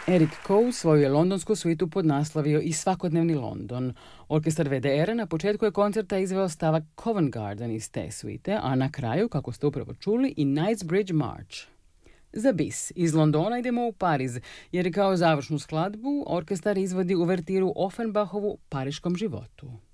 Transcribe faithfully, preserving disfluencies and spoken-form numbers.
Eric Coe svoju je londonsku svitu podnaslavio i Svakodnevni London. Orkestar V D R na početku je koncerta izveo stavak Covent Garden iz te svite, a na kraju, kako ste upravo čuli, i Knightsbridge March. Za bis iz Londona idemo u Pariz, jer kao završnu skladbu orkestar izvodi uvertiru Offenbachovu Pariškom životu.